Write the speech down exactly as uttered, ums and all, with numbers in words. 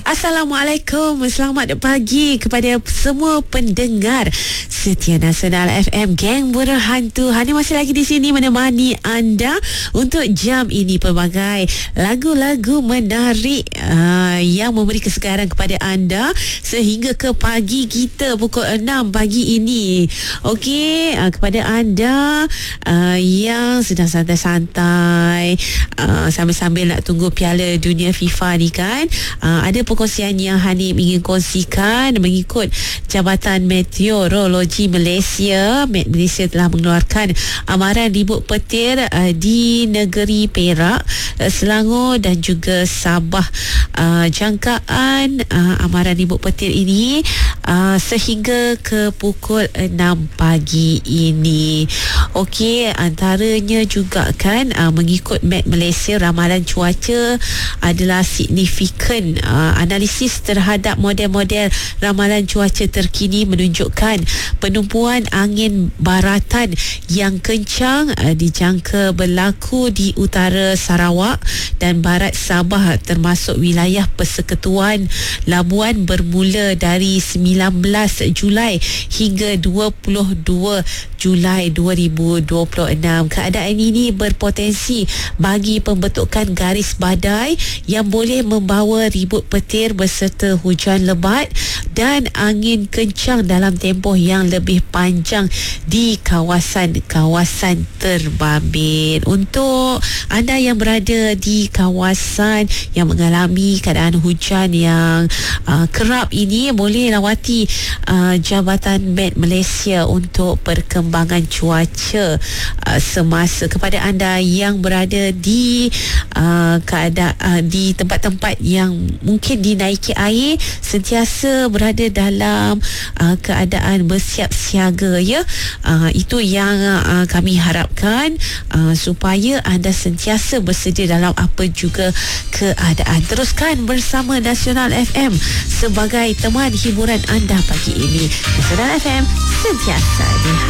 Assalamualaikum, selamat pagi kepada semua pendengar setia Nasional F M. Geng Buruh Hantu Hani masih lagi di sini menemani anda untuk jam ini. Pelbagai lagu-lagu menarik uh, yang memberi kesegaran kepada anda sehingga ke pagi kita pukul enam pagi ini. Okey, uh, kepada anda uh, yang sedang santai-santai uh, sambil-sambil nak tunggu Piala Dunia FIFA ni kan, uh, ada perkongsian yang Hani ingin kongsikan. Mengikut Jabatan Meteorologi Malaysia, Met Malaysia telah mengeluarkan amaran ribut petir uh, di negeri Perak, uh, Selangor dan juga Sabah. Uh, jangkaan uh, amaran ribut petir ini uh, sehingga ke pukul enam pagi ini. Okey, antaranya juga kan uh, mengikut Met Malaysia, ramalan cuaca adalah signifikan. Uh, analisis terhadap model-model ramalan cuaca terkini menunjukkan penumpuan angin baratan yang kencang uh, dijangka berlaku di utara Sarawak dan barat Sabah, termasuk wilayah Persekutuan Labuan bermula dari sembilan belas Julai hingga dua puluh dua Julai dua ribu dua puluh enam. Keadaan ini berpotensi bagi pembentukan garis badai yang boleh membawa ribut petir beserta hujan lebat dan angin kencang dalam tempoh yang lebih panjang di kawasan-kawasan terbabit. Untuk anda yang berada di kawasan yang mengalami keadaan hujan yang uh, kerap ini, boleh lawati uh, Jabatan Met Malaysia untuk perkembangan cuaca uh, semasa. Kepada anda yang berada di uh, keadaan uh, di tempat-tempat yang mungkin dinaiki air, sentiasa berada dalam uh, keadaan bersiap siaga ya. Uh, itu yang uh, kami harapkan uh, supaya anda sentiasa bersedia dalam apa juga keadaan. Teruskan bersama Nasional F M sebagai teman hiburan anda pagi ini. Nasional F M, sentiasa di